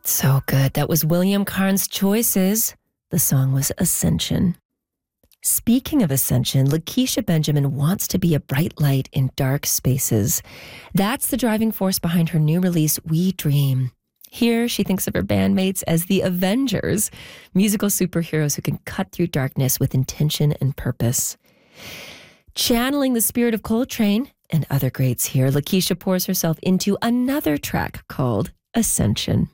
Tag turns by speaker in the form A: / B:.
A: So good. That was William Carnes' Choices. The song was Ascension. Speaking of ascension, Lakeisha Benjamin wants to be a bright light in dark spaces. That's the driving force behind her new release, We Dream. Here, she thinks of her bandmates as the Avengers, musical superheroes who can cut through darkness with intention and purpose. Channeling the spirit of Coltrane and other greats here, Lakeisha pours herself into another track called Ascension.